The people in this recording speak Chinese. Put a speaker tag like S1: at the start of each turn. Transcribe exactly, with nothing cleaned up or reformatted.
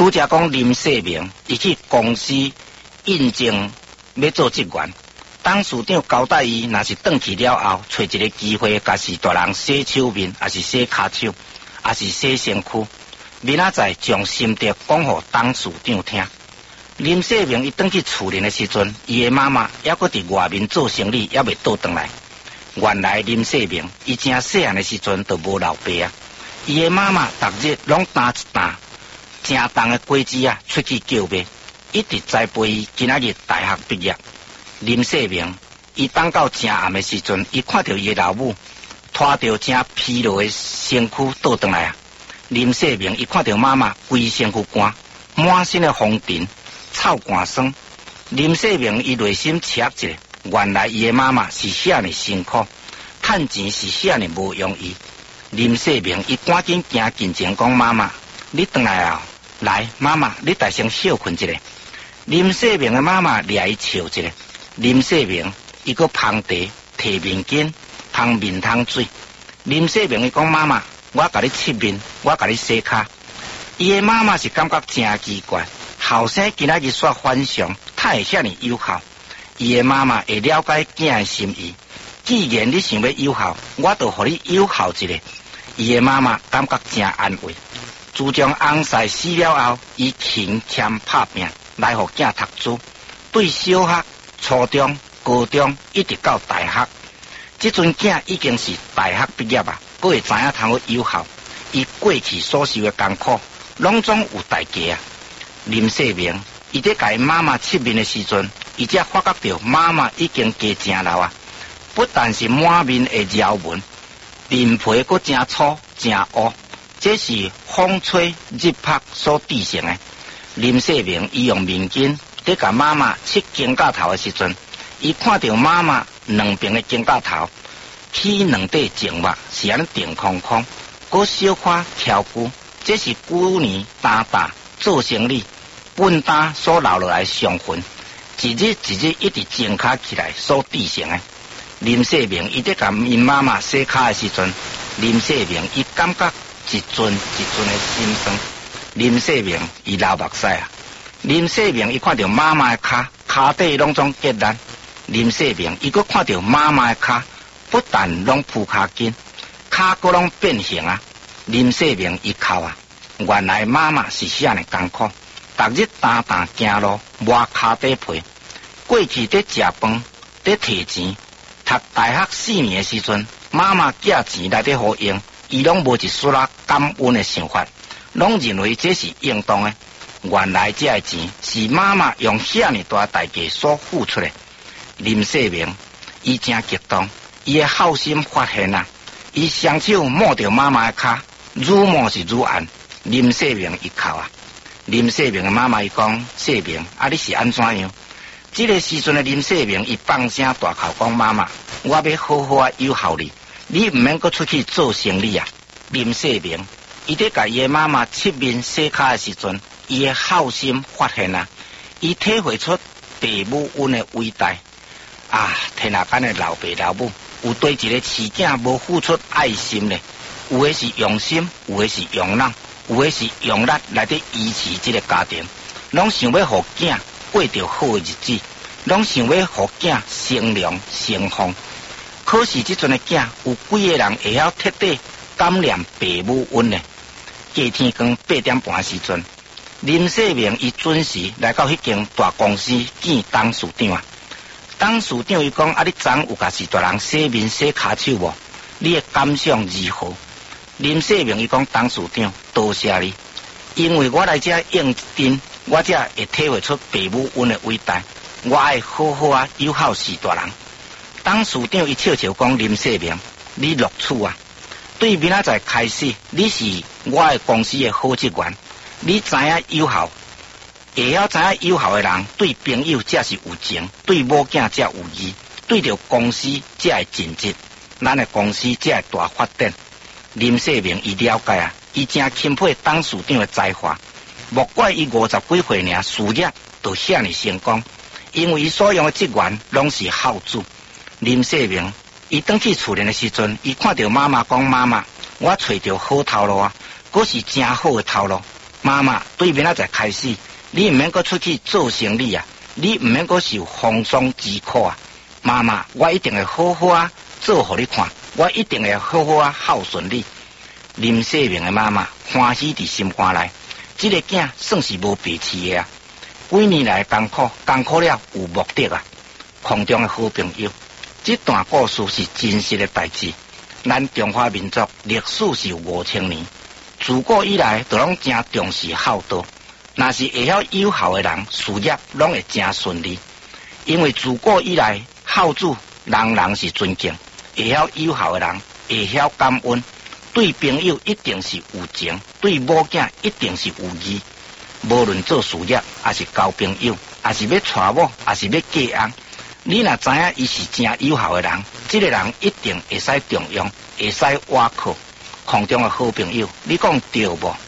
S1: 拄则讲林世明，伊去公司应征要做职员，董事长交代伊，若是转去了后，找一个机会，甲是大人洗手面，还是洗骹手，还是洗身躯，明仔载将心得讲互董事长听。林世明伊转去厝里的时阵，伊的妈妈还搁伫外面做生意，还未倒转来。原来林世明伊正细汉的时阵就无老爸啊，伊的妈妈逐日拢担一担正重的果子啊出去叫卖，一直栽培伊今仔日大学毕业。林世明伊等到正暗的时阵，伊看到伊的老母拖着正疲劳的身躯倒转来啊。林世明伊看到妈妈规身躯干，满身的风尘臭汗酸。林世明伊内心切一个，原来伊的妈妈是遐尼辛苦，趁钱是遐尼无容易。林世明伊赶紧行近前讲：妈妈，你转来啊！来，妈妈，你大声休困一下。林世明的妈妈掠伊笑一下。林世明伊个捧茶，摕面巾，捧面汤水。林世明伊讲：妈妈，我甲你拭面，我甲你洗骹。伊的妈妈是感觉真奇怪，后生今仔日煞反常，他会遐尼友好。伊的妈妈会了解囝的心意，既然你想要友好，我就互你友好一下。伊的妈妈感觉真安慰。自从翁婿死了后，伊勤俭拍拼来互囝读书，对小学、初中、高中一直到大学。即阵囝已经是大学毕业啊，佫会知影通去友好。伊过去所受的艰苦，拢总有代价啊。林世明伊在甲伊妈妈拭面的时阵，伊才发觉到妈妈已经加真老啊，不但是满面的皱纹，面皮佫真粗真乌。这是风吹日晒所制成的。林世明伊用面巾在甲妈妈拭肩胛头的时阵，伊看到妈妈两边的肩胛头起两块静脉是安定空空，佫小可翘骨，这是旧年担担做生意笨担所留落来伤痕，一日一日一直增加起来所制成的。林世明伊在甲因妈妈洗骹的时阵，林世明伊感觉一阵一阵的心酸。林世明伊流目屎啊！林世明伊看到妈妈的骹骹底拢总结烂。林世明伊佫看到妈妈的骹不但拢铺骹筋，骹佫拢变形啊！林世明伊哭啊！原来妈妈是遐尼艰苦，逐日担担行路磨骹底皮。过去在食饭在摕钱，读大学四年的时阵，妈妈寄钱来伫互用。伊拢无一丝仔感恩的想法，拢认为这是应当的。原来这个钱是妈妈用遐尼大代价所付出的。林世明伊真激动，伊的好心发现啊！伊双手摸着妈妈的骹，愈摸是愈暗。林世明伊哭啊！林世明的妈妈伊讲：世明啊，你是安怎样？这个时阵的林世明伊放声大哭讲：妈妈，我要好好啊友好你。你唔免阁出去做生意啊！林世明，伊在甲伊的妈妈拭面洗骹的时阵，伊的好心发现啊，伊体会出父母恩的伟大啊！天下间的老爸老母，有对一个饲囝无付出爱心呢？有的是用心，有的是用脑，有的是用力来伫维持这个家庭，拢想要互囝过着好的日子，拢想要互囝生良生丰。可是这阵的囝有几个人会晓彻底感念父母恩呢？过天光八点半时阵，林世明伊准时来到迄间大公司见董事长啊。董事长伊讲：啊，你昨有甲是大人洗面洗骹手无？你的感想如何？林世明伊讲：董事长，多谢你，因为我来这应征，我这会体会出父母恩的伟大，我爱好好啊友好是大人。董事长伊笑笑讲：林世明，你录取啊！对明仔载开始，你是我的公司的好职员。你知影友好，会晓知影友好的人，对朋友才是有情，对某囝才有义，对着公司才会尽职，咱的公司才会大发展。林世明伊了解啊，伊真钦佩董事长的才华，莫怪伊五十几岁尔事业就遐尼成功，因为伊所用的职员拢是孝子。林世明伊转去厝里的时阵，伊看到妈妈讲：妈妈，我找到好头路啊，嗰是真好的头路。妈妈妈对面仔才开始，你唔免阁出去做生意啊，你唔免阁受风霜之苦啊。妈妈，我一定会好好啊做互你看，我一定会好好啊孝顺你。林世明的妈妈欢喜伫心肝内，这个囝算是无白痴的啊。几年来艰苦，艰苦了有目的啊。空中的好朋友，这段故事是真实的代志。咱中华民族历史是有五千年，自古以来都拢真重视孝道。若是会晓有孝的人，事业拢会真顺利。因为自古以来，孝子人人是尊敬，会晓有孝的人，会晓感恩。对朋友一定是有情，对某囝一定是有义。无论做事业，还是交朋友，还是要娶某，还是要嫁翁，你若知影伊是真有孝的人，这个人一定会使重用，会使倚靠。空中的好朋友，你讲对无？